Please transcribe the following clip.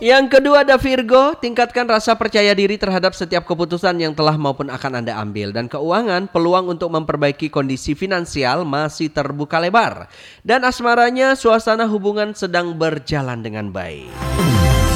Yang kedua ada Virgo, tingkatkan rasa percaya diri terhadap setiap keputusan yang telah maupun akan Anda ambil. Dan keuangan, peluang untuk memperbaiki kondisi finansial masih terbuka lebar. Dan asmaranya, suasana hubungan sedang berjalan dengan baik.